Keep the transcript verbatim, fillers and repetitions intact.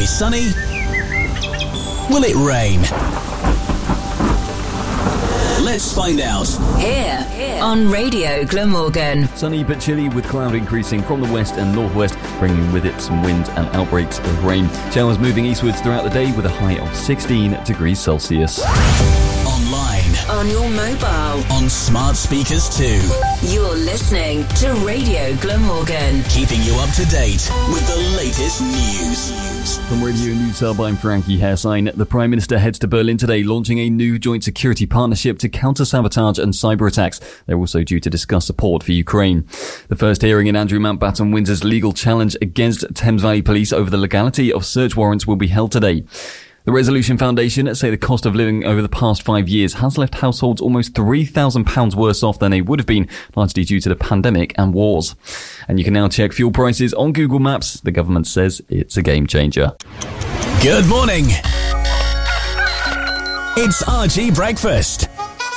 be sunny? Will it rain? Let's find out. Here, Here. on Radio Glamorgan. Sunny but chilly with cloud increasing from the west and northwest, bringing with it some wind and outbreaks of rain. Showers moving eastwards throughout the day with a high of sixteen degrees Celsius. Online. On your mobile. On smart speakers too. You're listening to Radio Glamorgan. Keeping you up to date with the latest news. From Radio News Hub, I'm Frankie Hairsign. The Prime Minister heads to Berlin today, launching a new joint security partnership to counter sabotage and cyber attacks. They're also due to discuss support for Ukraine. The first hearing in Andrew Mountbatten Windsor's legal challenge against Thames Valley Police over the legality of search warrants will be held today. The Resolution Foundation say the cost of living over the past five years has left households almost three thousand pounds worse off than they would have been, largely due to the pandemic and wars. And you can now check fuel prices on Google Maps. The government says it's a game changer. Good morning. It's R G Breakfast.